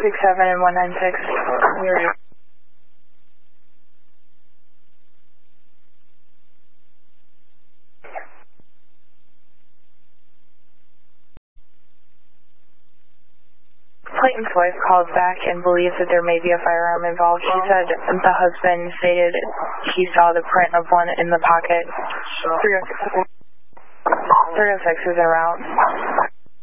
267 and 196. Here you. Clayton's wife called back and believes that there may be a firearm involved. She said the husband stated he saw the print of one in the pocket. 306 is en route.